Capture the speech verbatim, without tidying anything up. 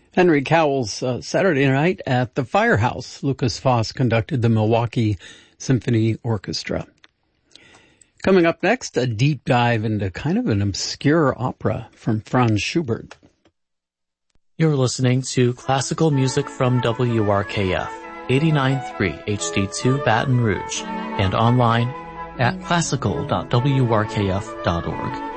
Henry Cowell's uh, Saturday night at the Firehouse. Lucas Foss conducted the Milwaukee Symphony Orchestra. Coming up next, a deep dive into kind of an obscure opera from Franz Schubert. You're listening to classical music from W R K F, eighty-nine point three H D two Baton Rouge, and online at classical dot w r k f dot org.